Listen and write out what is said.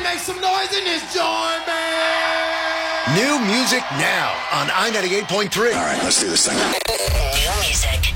make some noise in this joint, man! New music now on I-98.3. All right, let's do this thing. New music